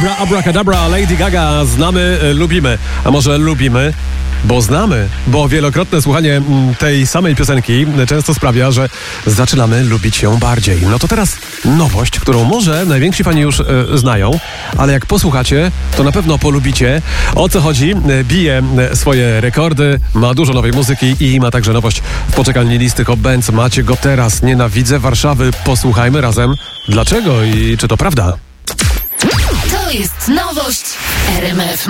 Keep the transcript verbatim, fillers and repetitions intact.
Abra, abracadabra, Lady Gaga, znamy, lubimy. A może lubimy, bo znamy? Bo wielokrotne słuchanie tej samej piosenki często sprawia, że zaczynamy lubić ją bardziej. No to teraz nowość, którą może najwięksi fani już e, znają, ale jak posłuchacie, to na pewno polubicie. O co chodzi? Bije swoje rekordy, ma dużo nowej muzyki i ma także nowość w poczekalni listy Hot Bands. Macie go teraz. Nienawidzę Warszawy. Posłuchajmy razem. Dlaczego i czy to prawda? To jest nowość R M F